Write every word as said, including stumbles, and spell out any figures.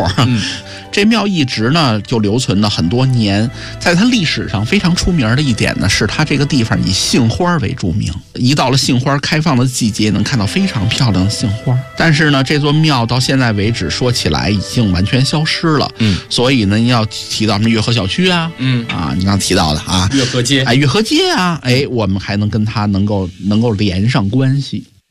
嗯， 这庙一直呢就留存了很多年。在它历史上非常出名的一点呢，是它这个地方以杏花为著名。一到了杏花开放的季节，能看到非常漂亮的杏花。但是呢，这座庙到现在为止说起来已经完全消失了。 嗯， 所以呢，你要提到什么悦和小区啊， 嗯啊，你刚提到的啊， 悦和街， 哎，悦和街啊，哎，我们还能跟它能够能够连上关系。